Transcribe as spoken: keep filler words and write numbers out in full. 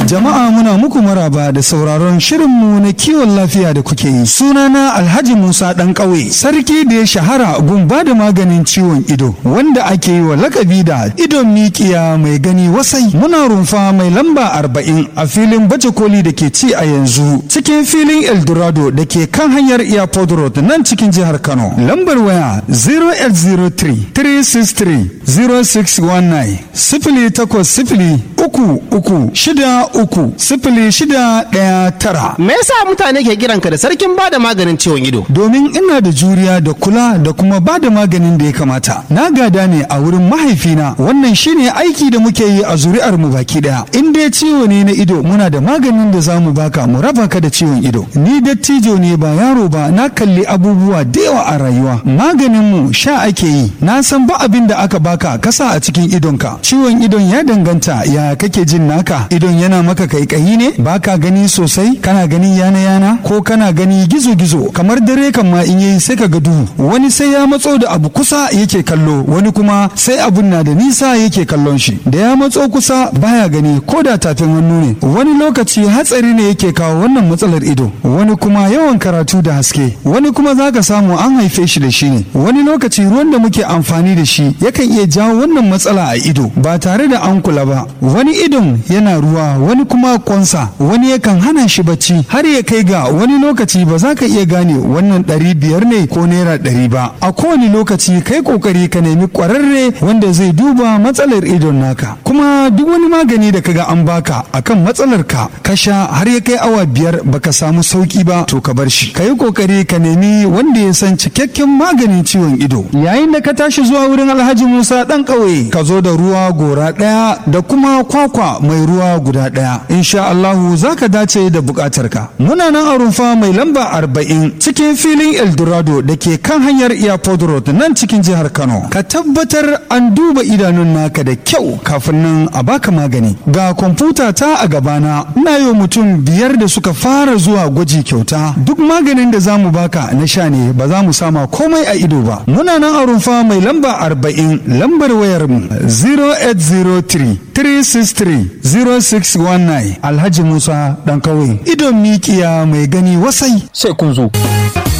Jama'a muna muku maraba da sauraron shirinmu na kiwon lafiya da kuke yi. Sunana Alhaji Musa ɗan ƙauye, sarki da ya shahara gun ba da maganin ciwon ido, wanda ake yi wa lakabi da idon mikiya mai gani wasai. Muna rumfa mai lamba arba'in a filin baje koli da ke ci a yanzu, cikin filin Eldorado da ke kan hanyar Airport Road nan cikin jihar Kano. Lambar waya zero eight zero three, three six three, zero six one nine, sifili takwas sifili uku uku shida uku sifili shida ɗaya tara. Me yasa mutane ke kiranka da sarkin bada maganin ciwon ido? Domin ina da juriya da kula da kuma bada maganin da ya kamata. Na gada ne a wurin mahaifina. Wannan shine aiki da muke yi a zuri'ar mu baki daya. In dai ciwo ne na ido, muna da maganin da zamu baka mu raba ka da ciwon ido. Ni dattijo ne ba yaro ba, na kalli abubuwa da yawa a rayuwa. Maganin mu sha ake yi. Na san ba abin da aka baka kasa a cikin idonka. Ciwon idon ya danganta ya kake jin naka. Idon yana maka kaikayi ne, baka gani sosai, kana gani yana yana ko kana gani gizo gizo, kamar dare kan ma in yayi sai ka ga duhu. Wani sai ya matso da abu kusa yake kallo, wani kuma sai abun na da nisa yake kallon shi. Da ya matso kusa baya gani ko da tafin hannu ne. Wani lokaci hatsari ne yake kawo wannan matsalar ido, wani kuma yawan karatu da haske, wani kuma zaka samu an haife shi da shi ne. Wani lokaci ruwan da muke amfani da shi yakan iya jawo wannan matsala a ido ba tare da an kula ba. Wani idon yana ruwa, wani kuma kwansa, wani yakan hana shi bacci har ya kai ga wani lokaci ba za ka iya gane wannan ɗari biyar ne ko naira ɗari ba. A kowane lokaci kai kokari ka nemi ƙwararre wanda zai duba matsalar idon naka. Kuma duk wani magani da kaga an baka akan matsalar ka ka sha har ya kai awa biyar baka samu sauki ba, to ka bar shi. Ka yi kokari ka nemi wanda ya san cikakken maganin ciwon ido. Yayin da ka tashi zuwa wurin Alhaji Musa ɗan ƙauye, ka zo da ruwa gora ɗaya da kuma kwakwa mai ruwa guda ɗaya. Insha Allahu za ka dace da buƙatar ka. Muna nan a rumfa mai lamba arba'in cikin filin Eldorado da ke kan hanyar Airport Road nan cikin jihar Kano. Ka tabbatar an duba idanun naka da kyau kafin nan a baka magani. Ga kwamfuta ta a gabana, ina yi mutum biyar da suka fara zuwa gwaji kyauta. Duk maganin da zamu baka na sha ne, ba za mu sama komai a ido ba. Muna nan a rumfa mai lamba arba'in, lambar wayar mu zero eight zero three, three six three, zero six one nine. Alhaji Musa ɗan ƙauye, idon mikiya mai gani wasai. Sai kun zo.